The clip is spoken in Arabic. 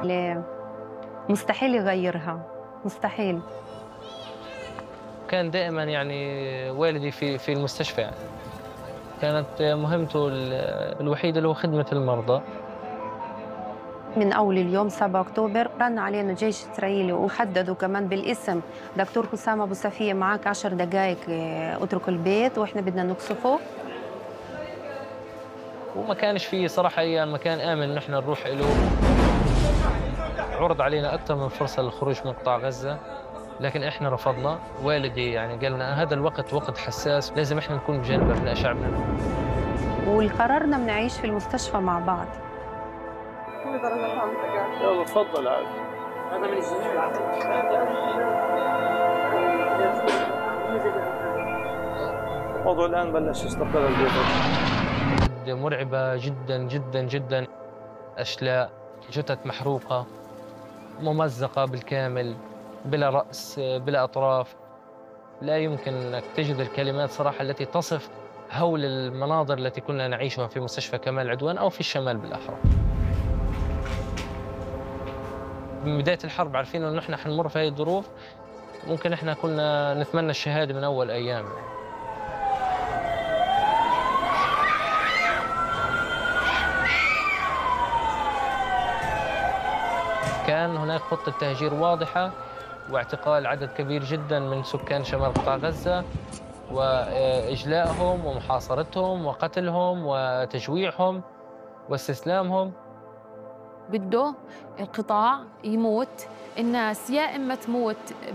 مستحيل يغيّرها، مستحيل. كان دائمًا يعني والدي في المستشفى يعني، كانت مهمته الوحيدة اللي هو خدمة المرضى. من أول اليوم 7 أكتوبر رن علينا جيش إسرائيلي وحددوا كمان بالاسم: دكتور حسام أبو سفية معاك 10 دقايق، اترك البيت وإحنا بدنا نقصفه. وما كانش في صراحة أي مكان آمن إنه إحنا نروح إله. عُرض علينا أكتر من فرصة للخروج من قطاع غزة، لكن إحنا رفضنا. والدي يعني قال لنا هذا الوقت وقت حساس، لازم إحنا نكون بجانب أبناء شعبنا. وقررنا بنعيش في المستشفى مع بعض. يلا تفضل عادي. هذا من الجميع. الموضوع الآن بلش يستقر البيت. مرعبة جدًا، جدًا، جدًا. أشلاء، جثث محروقة، ممزقة بالكامل، بلا رأس، بلا أطراف. لا يمكن أنك تجد الكلمات صراحة التي تصف هول المناظر التي كنا نعيشها في مستشفى كمال عدوان أو في الشمال بالأحرى. من بداية الحرب عارفين إنه نحن حنمر في هاي الظروف، ممكن إحنا كنا نتمنى الشهادة من أول أيام يعني. كان هناك خطة تهجير واضحة واعتقال عدد كبير جدًا من سكان شمال قطاع غزة، وإجلائهم ومحاصرتهم وقتلهم وتجويعهم واستسلامهم. بده القطاع يموت، الناس يا إما تموت